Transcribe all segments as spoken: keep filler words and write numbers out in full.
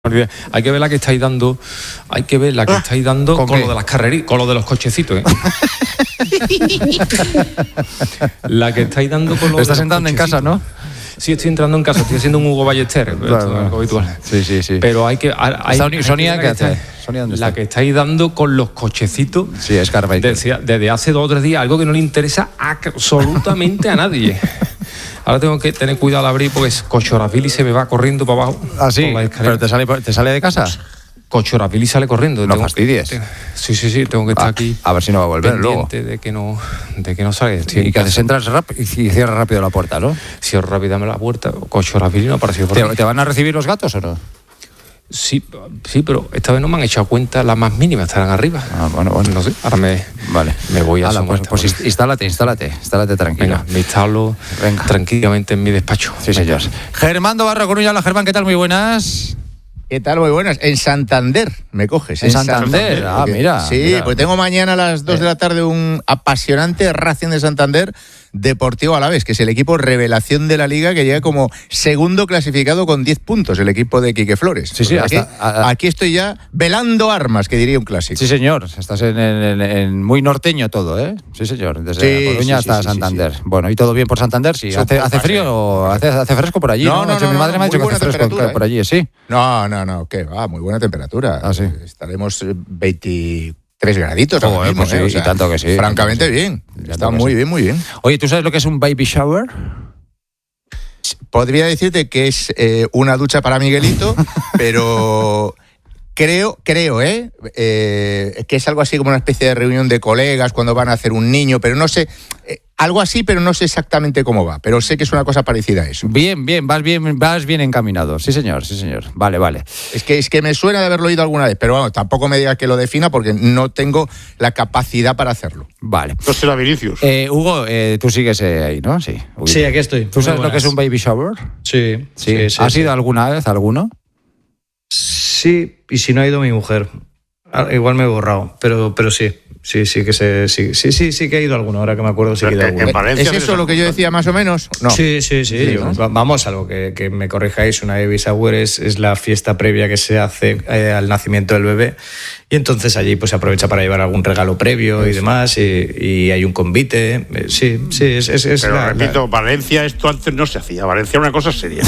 Hay que ver la que estáis dando, hay que ver la que estáis dando con, con qué? lo de las carreras, con lo de los cochecitos, ¿eh? La que estáis dando con lo de Estás los entrando en casa, ¿no? Sí, estoy entrando en casa, estoy haciendo un Hugo Ballester, claro, algo habitual. Sí, sí, sí. Pero hay que... Hay, Sonia, Sonia, ¿qué hace? Sonia, ¿dónde está? La que estáis dando con los cochecitos. Sí, es Carbaker. Desde, desde hace dos o tres días, algo que no le interesa absolutamente a nadie. Ahora tengo que tener cuidado al abrir porque Cochorafili se me va corriendo para abajo. ¿Ah, sí? ¿Pero te sale, te sale de casa? Cochorafili sale corriendo. No fastidies. Que, sí, sí, sí, tengo que estar ah, aquí. A ver si no va a volver luego. De que no, de que no salga. Y que haces, entras rap y cierras rápido la puerta, ¿no? Cierro rápidamente la puerta. Cochorafili no ha aparecido por ¿Te, ahí. ¿Te van a recibir los gatos o no? Sí, sí, pero esta vez no me han echado cuenta, las más mínimas estarán arriba. Ah, bueno, bueno. No sé, ahora me, vale. me voy a Ala, pues, pues instálate, instálate, instálate tranquilo. Venga, me instalo Venga. tranquilamente en mi despacho. Sí, señor. Germán Barro Coruña, hola Germán, ¿qué tal? Muy buenas. ¿Qué tal? Muy buenas. En Santander me coges. En, en Santander, Santander. Ah, mira. Sí, mira. Pues tengo mañana a las dos de la tarde un apasionante Racing de Santander Deportivo Alavés, que es el equipo revelación de la Liga, que llega como segundo clasificado con diez puntos, el equipo de Quique Flores. Sí, sí, aquí, hasta, a, a, aquí estoy ya velando armas, que diría un clásico. Sí, señor. Estás en, en, en muy norteño todo, ¿eh? Sí, señor. Desde sí, Coruña sí, hasta sí, Santander. Sí, sí. Bueno, ¿y todo bien por Santander? Sí. ¿Hace, hace frío o hace, hace fresco por allí? No, no, no. no mi madre no, me ha dicho que hace fresco ¿eh? por allí, ¿sí? No, no, no. ¿Qué va? Muy buena temperatura. Ah, sí. Estaremos veinte... Tres graditos. Oh, mismo, pues sí, ¿eh? O sea, y tanto que sí. Francamente que sí. bien. Está muy sí. bien, muy bien. Oye, ¿tú sabes lo que es un baby shower? Podría decirte que es eh, una ducha para Miguelito, pero creo, creo, ¿eh? ¿eh? Que es algo así como una especie de reunión de colegas cuando van a hacer un niño, pero no sé... Eh, algo así, pero no sé exactamente cómo va. Pero sé que es una cosa parecida a eso. Bien, bien, vas bien, vas bien encaminado. Sí, señor, sí, señor. Vale, vale. Es que, es que me suena de haberlo oído alguna vez, pero vamos, tampoco me digas que lo defina porque no tengo la capacidad para hacerlo. Vale. Esto será Vinicius. Eh, Hugo, eh, tú sigues eh, ahí, ¿no? Sí. Uy. Sí, aquí estoy. ¿Tú sabes lo que es un baby shower? Sí. Sí. sí, sí ¿Has sí. ido alguna vez alguno? Sí, y si no ha ido mi mujer. Igual me he borrado, pero, pero sí. Sí, sí que se, sí, sí, sí, sí que he ido a alguno, ahora que me acuerdo sí que he ido a alguno. En Valencia, ¿Es eso lo que yo decía más o menos? No. Sí, sí, sí. sí ¿no? Vamos, algo que, que me corrijáis, una baby shower es, es la fiesta previa que se hace eh, al nacimiento del bebé y entonces allí pues se aprovecha para llevar algún regalo previo y demás y, y hay un convite. Sí, sí, es... es, es Pero la, repito, la... Valencia esto antes no se hacía, Valencia era una cosa seria.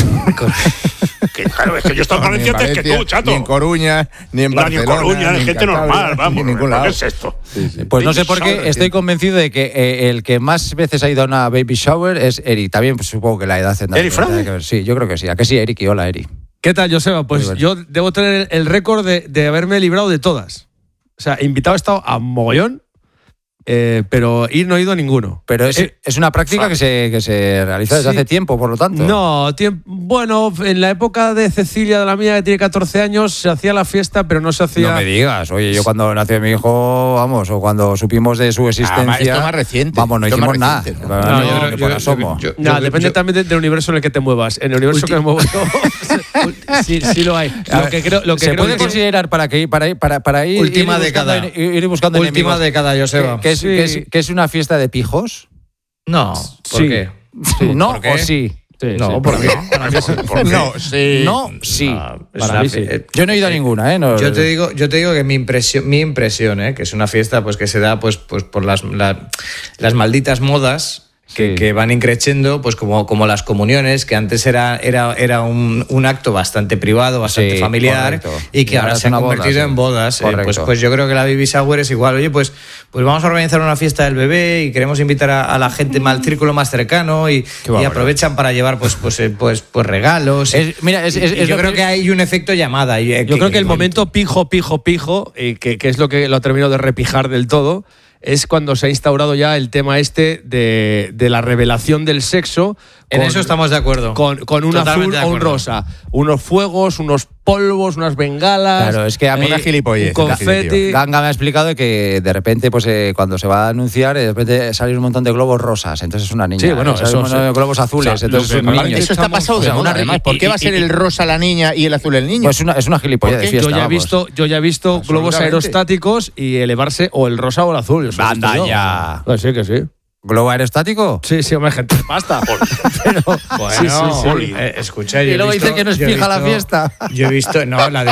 Que, claro, es que yo he estado en Valencia antes que tú, chato. Ni en Coruña, ni en no, Barcelona. Ni en Coruña, ni de gente Cantabria, normal, vamos. Ni en ningún lado. ¿Qué es esto? Sí, sí. Pues no sé por qué estoy convencido de que eh, el que más veces ha ido a una baby shower es Eric. También pues, supongo que la edad tendrá ¿Eric Frade? que ver. Sí, yo creo que sí. ¿A que sí, Eric? Y hola, Eric. ¿Qué tal, Joseba? Pues yo debo tener el récord de, de haberme librado de todas. O sea, invitado he estado a mogollón, eh, pero ir no he ido a ninguno. Pero es, eh, es una práctica que se, que se realiza desde sí. hace tiempo, por lo tanto. No, tiempo, bueno, en la época de Cecilia, de la mía, que tiene catorce años, se hacía la fiesta, pero no se hacía... No me digas. Oye, yo cuando nació mi hijo, vamos, o cuando supimos de su existencia... Ah, esto más reciente. Vamos, no hicimos nada. Reciente, ¿no? No, no, yo, no, yo, por yo, asomo. Yo, yo, no, yo, depende yo, también del universo en el que te muevas. En el universo ulti- que me muevo yo, sí, sí lo hay. Lo que creo, lo que ¿Se creo puede que considerar para, que, para, ir, para, para ir... Última ir década. Buscando, ir buscando Última enemigos. década, Joseba. Que, que, es, sí. que, es, que es una fiesta de pijos. No, ¿por sí. qué? Sí. ¿No ¿Por qué? o sí? Sí, no, sí. ¿por qué? No, sí. No, sí. No, para mí sí. Yo no he ido a ninguna, ¿eh? No, yo te digo, yo te digo que mi impresión, mi impresión, ¿eh? Que es una fiesta, pues que se da, pues, pues por las, la, las malditas modas. Que, sí. que van increciendo, pues como, como las comuniones, que antes era, era, era un, un acto bastante privado, bastante sí, familiar, correcto. y que y ahora, ahora se ha convertido boda, en bodas. Eh, pues, pues yo creo que la baby shower es igual. Oye, pues, pues vamos a organizar una fiesta del bebé y queremos invitar a, a la gente, al círculo más cercano, y, y aprovechan para llevar pues, pues, pues, pues regalos. Es, mira, es, es, y, es yo creo que, que hay un efecto llamada. Y, yo que, creo que, que el momento pijo, pijo, pijo, y que, que es lo que lo ha terminado de repijar del todo, es cuando se ha instaurado ya el tema este de, de la revelación del sexo. En con, eso estamos de acuerdo. Con, con un Totalmente azul o un rosa. Unos fuegos, unos polvos, unas bengalas. Claro, es que a mí. Una gilipollez. Un confeti. Ganga me ha explicado que de repente, pues eh, cuando se va a anunciar, de repente salen un montón de globos rosas. Entonces es una niña. Sí, bueno, salen eso, un montón de globos azules. O sea, entonces es un niño. Eso está pasado de moda, además. ¿Por qué va a ser el rosa la niña y el azul el niño? Pues una, es una gilipollez de fiesta. Yo ya he visto, yo ya he visto globos aerostáticos y elevarse o el rosa o el azul. Banda ya. Ah, sí, que sí. ¿Globo aerostático? Sí, sí, hombre, gente de pasta. Pero, bueno, Sí, sí, sí. eh, escucha. yo Y he luego visto- dice que no es yo he fija la visto- fiesta. Yo he visto, no, la de